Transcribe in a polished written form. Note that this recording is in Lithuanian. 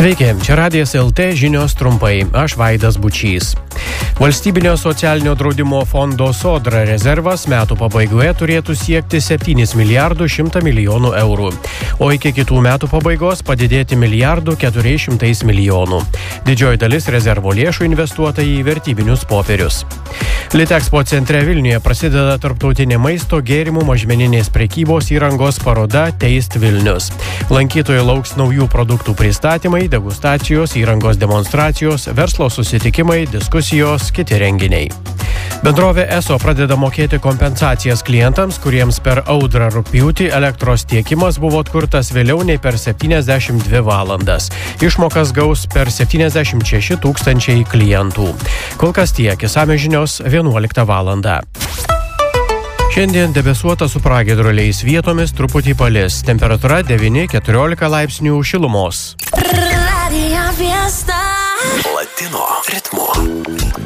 Sveiki, čia Radijas LT žinios trumpai. Aš Vaidas Bučys. Valstybinio socialinio draudimo fondo Sodra rezervas metų pabaigoje turėtų siekti 7 milijardų 100 milijonų eurų, o iki kitų metų pabaigos padidėti 1,4 milijardo. Didžioji dalis rezervo lėšų investuota į vertybinius popierius. Litexpo centre Vilniuje prasideda tarptautinė maisto gėrimų mažmeninės prekybos įrangos paroda Taste Vilnius. Lankytojai lauks naujų produktų pristatymai, degustacijos, įrangos demonstracijos, verslo susitikimai, diskusijos, kiti renginiai. Bendrovė ESO pradeda mokėti kompensacijas klientams, kuriems per audrą rugpjūtį elektros tiekimas buvo atkurtas vėliau nei per 72 valandas. Išmokas gaus per 76 tūkstančiai klientų. Kol kas tiek, išsamios žinios 11 valandą. Šiandien debesuota su pragiedruliais, vietomis truputį palis. Temperatūra 9-14 laipsnių šilumos. Latino ritmo.